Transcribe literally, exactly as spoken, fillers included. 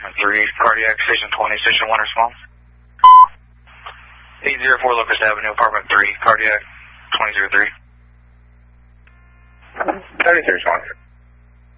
three, cardiac, station twenty, station one response. eight zero four Locust Avenue, apartment three, cardiac, twenty zero three. thirty-three response.